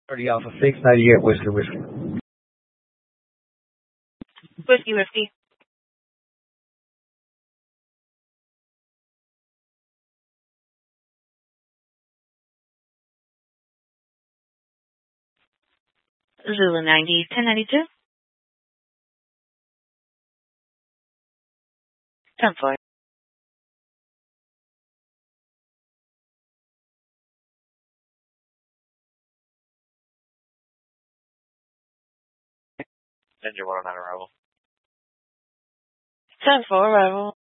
30 Alpha 698 Whiskey Whiskey. Whiskey, whiskey. Zulu 90, 1092. 10-4. Engine 1 on arrival. 10-4 arrival.